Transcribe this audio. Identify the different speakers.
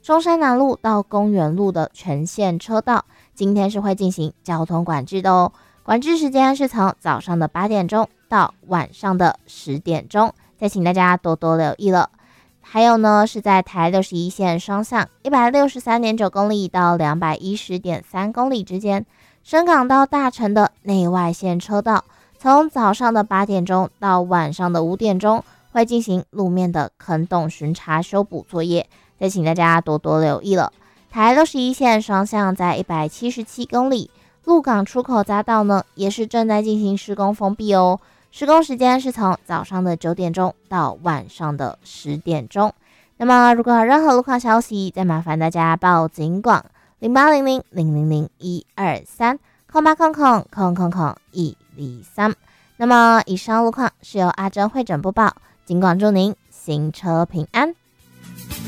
Speaker 1: 中山南路到公园路的全线车道，今天是会进行交通管制的哦。管制时间是从早上的8点钟到晚上的10点钟，再请大家多多留意了。还有呢，是在台61线双向 163.9 公里到 210.3 公里之间，深港到大城的内外线车道，从早上的8点钟到晚上的5点钟，会进行路面的坑洞巡查修补作业，再请大家多多留意了。台61线双向在177公里，鹿港出口匝道呢，也是正在进行施工封闭哦。施工时间是从早上的9点钟到晚上的10点钟。那么如果有任何路况消息，再麻烦大家报警广0800000123 0800000123。那么以上路况是由阿珍会诊播报，警广祝您行车平安。